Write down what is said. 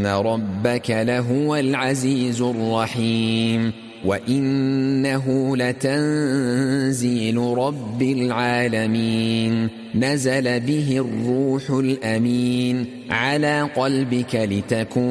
وإن ربك لهو العزيز الرحيم وإنه لتنزيل رب العالمين نزل به الروح الأمين على قلبك لتكون